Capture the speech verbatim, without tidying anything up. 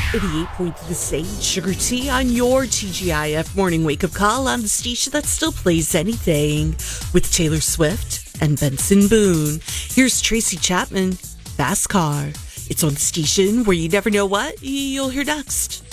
eighty-eight point three The Sage, Sugar Tea on your T G I F morning wake-up call on the station that still plays anything with Taylor Swift and Benson Boone. Here's Tracy Chapman, Fast Car. It's on the station where you never know what you'll hear next.